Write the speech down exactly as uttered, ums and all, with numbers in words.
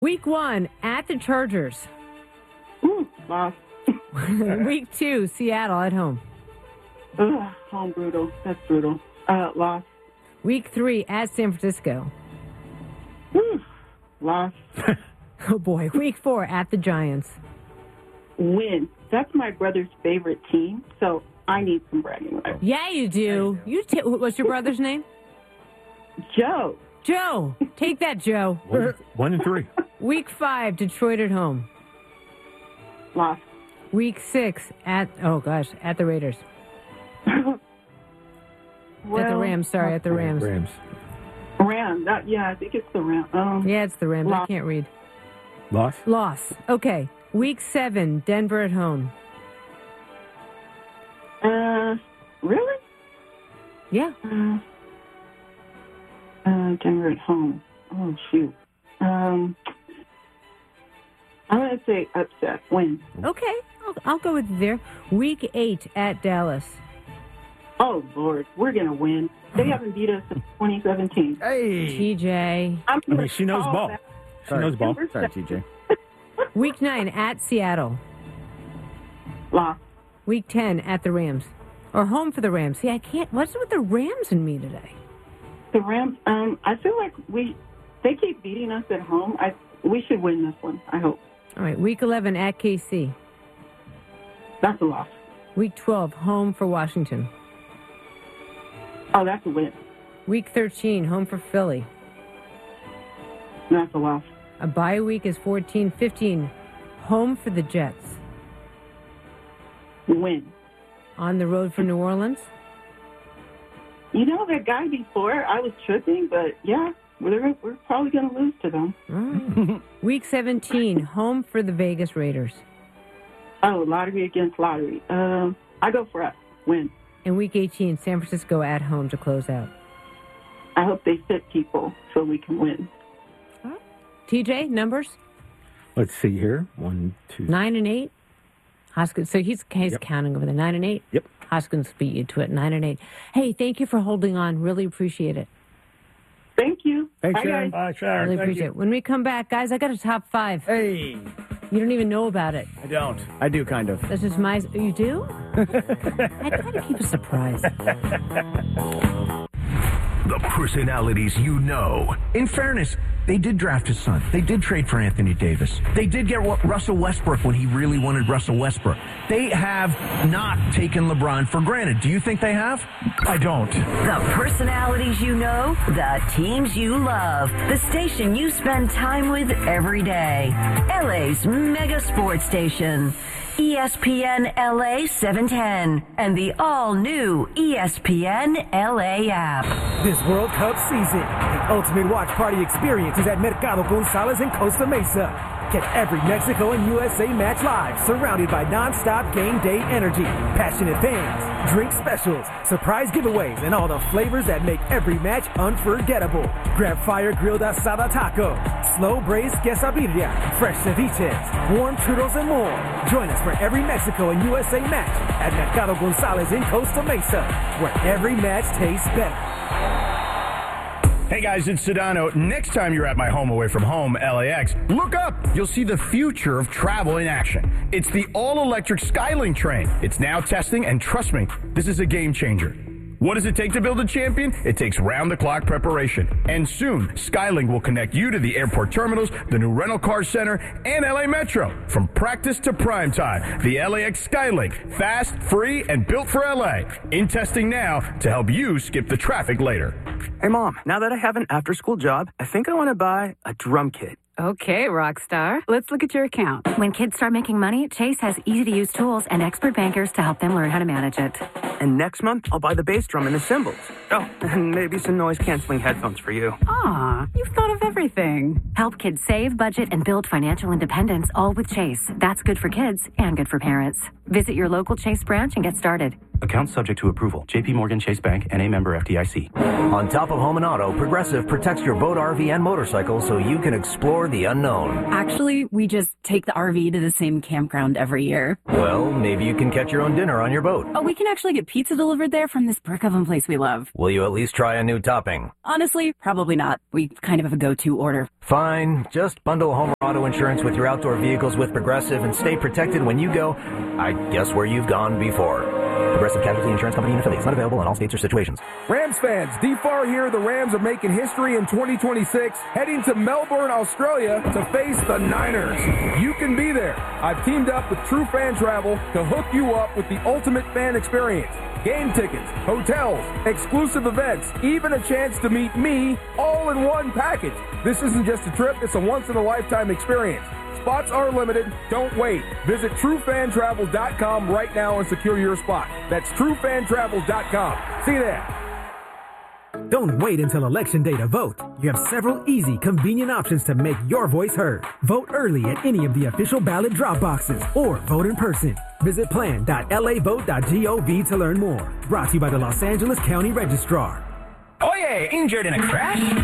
Week one, at the Chargers. Ooh, loss. Week two, Seattle at home. Ugh, home brutal. That's brutal. Uh, loss. Week three, at San Francisco. Ooh, loss. Oh, boy. Week four, at the Giants. Win. That's my brother's favorite team, so I need some bragging rights. Yeah, you do. You t- What's your brother's name? Joe. Joe. Take that, Joe. One, one and three. Week five, Detroit at home. Loss. Week six, at, oh gosh, at the Raiders. well, at the Rams, sorry, at the Rams. Rams. Ram. That, yeah, I think it's the Ram. Um, Yeah, it's the Rams. Loss. I can't read. Loss? Loss. Okay. Week seven, Denver at home. Uh, really? Yeah. Uh, uh, Denver at home. Oh, shoot. Um, I'm going to say upset. Win. Okay. I'll, I'll go with you there. Week eight, at Dallas. Oh, Lord. We're going to win. They haven't beat us since twenty seventeen. Hey. T J. I'm I mean, she knows ball. that. She knows ball. Sorry, T J. Week nine, at Seattle. Loss. Week ten, at the Rams. Or home for the Rams. See, I can't. What's with the Rams and me today? The Rams, um, I feel like we, they keep beating us at home. I, we should win this one, I hope. All right. Week eleven, at K C. That's a loss. Week twelve, home for Washington. Oh, that's a win. Week thirteen, home for Philly. That's a loss. A bye week is fourteen fifteen, home for the Jets. Win. On the road for New Orleans. You know, that guy before, I was tripping, but yeah, we're, we're probably going to lose to them. All right. Week seventeen, home for the Vegas Raiders. Oh, lottery against lottery. Um, I go for us. Win. And week eighteen, San Francisco at home to close out. I hope they fit people so we can win. T J, numbers? Let's see here. One, two. Nine and eight. Hoskins. So he's, he's Yep. counting over there. Nine and eight. Yep. Hoskins beat you to it. Nine and eight. Hey, thank you for holding on. Really appreciate it. Thank you. Thanks, Bye, Sharon. guys. Bye, Sharon. Really Thank appreciate you. it. When we come back, guys, I got a top five. Hey. You don't even know about it. I don't. I do, kind of. This is my. You do? I try to keep a surprise. The personalities you know. In fairness, they did draft his son. They did trade for Anthony Davis. They did get Russell Westbrook when he really wanted Russell Westbrook. They have not taken LeBron for granted. Do you think they have? I don't. The personalities you know, the teams you love, the station you spend time with every day. L A's mega sports station. E S P N L A seven ten and the all-new E S P N L A app. This World Cup season, the ultimate watch party experience is at Mercado Gonzalez in Costa Mesa. Get every Mexico and U S A match live, surrounded by non-stop game day energy, passionate fans, drink specials, surprise giveaways, and all the flavors that make every match unforgettable. Grab fire grilled asada taco, slow braised quesadilla, fresh ceviches, warm churros, and more. Join us for every Mexico and U S A match at Mercado Gonzalez in Costa Mesa, where every match tastes better. Hey guys, it's Sedano. Next time you're at my home away from home, L A X, look up. You'll see the future of travel in action. It's the all-electric Skylink train. It's now testing, and trust me, this is a game changer. What does it take to build a champion? It takes round-the-clock preparation. And soon, Skylink will connect you to the airport terminals, the new rental car center, and L A Metro. From practice to prime time, the L A X Skylink. Fast, free, and built for L A. In testing now to help you skip the traffic later. Hey, Mom, now that I have an after-school job, I think I want to buy a drum kit. Okay, Rockstar. Let's look at your account. When kids start making money, Chase has easy-to-use tools and expert bankers to help them learn how to manage it. And next month, I'll buy the bass drum and the cymbals. Oh, and maybe some noise-canceling headphones for you. Aw, you've thought of everything. Help kids save, budget, and build financial independence, all with Chase. That's good for kids and good for parents. Visit your local Chase branch and get started. Account subject to approval. J P Morgan Chase Bank, N A member F D I C. On top of home and auto, Progressive protects your boat, R V, and motorcycle so you can explore the unknown. Actually, we just take the R V to the same campground every year. Well, maybe you can catch your own dinner on your boat. Oh, we can actually get pizza delivered there from this brick oven place we love. Will you at least try a new topping? Honestly, probably not. We kind of have a go-to order. Fine. Just bundle home or auto insurance with your outdoor vehicles with Progressive and stay protected when you go, I guess, where you've gone before. Progressive Casualty Insurance Company and affiliates. Not available in all states or situations. Rams fans, D F A R here. The Rams are making history in twenty twenty-six, heading to Melbourne, Australia to face the Niners. You can be there. I've teamed up with True Fan Travel to hook you up with the ultimate fan experience. Game tickets, hotels, exclusive events, even a chance to meet me all in one package. This isn't just a trip, it's a once-in-a-lifetime experience. Spots are limited. Don't wait. Visit true fan travel dot com right now and secure your spot. That's true fan travel dot com. See you there. Don't wait until Election Day to vote. You have several easy, convenient options to make your voice heard. Vote early at any of the official ballot drop boxes or vote in person. Visit plan dot l a vote dot gov to learn more. Brought to you by the Los Angeles County Registrar. Oh yeah, injured in a crash?